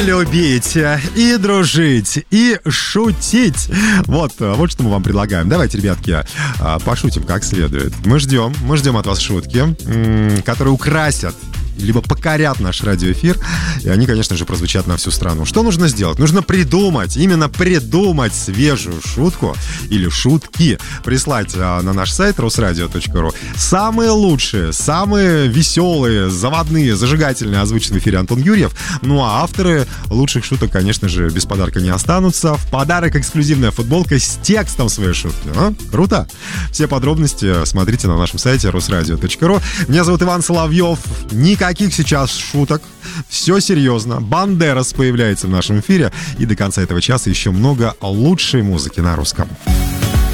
любить, и дружить, и шутить. Вот что мы вам предлагаем. Давайте, ребятки, пошутим как следует. Мы ждем от вас шутки, которые украсят либо покорят наш радиоэфир, и они, конечно же, прозвучат на всю страну. Что нужно сделать? Нужно именно придумать свежую шутку или шутки, прислать на наш сайт rosradio.ru. Самые лучшие, самые веселые, заводные, зажигательные озвучены в эфире Антон Юрьев. Ну а авторы лучших шуток, конечно же, без подарка не останутся. В подарок эксклюзивная футболка с текстом своей шутки. Круто? Все подробности смотрите на нашем сайте rosradio.ru. Меня зовут Иван Соловьев. Никаких сейчас шуток. Все серьезно. Бандерас появляется в нашем эфире. И до конца этого часа еще много лучшей музыки на русском.